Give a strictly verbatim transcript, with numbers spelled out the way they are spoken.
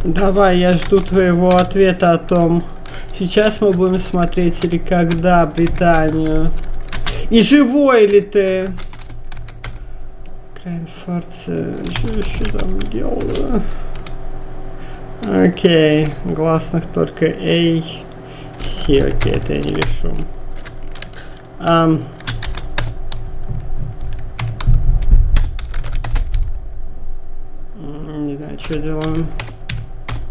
Давай, я жду твоего ответа о том, сейчас мы будем смотреть или когда Британию. И живой ли ты? Крайнфорце, что еще там делаю? Окей, гласных только A, C, окей, это я не решу. Um, не знаю, что делаем.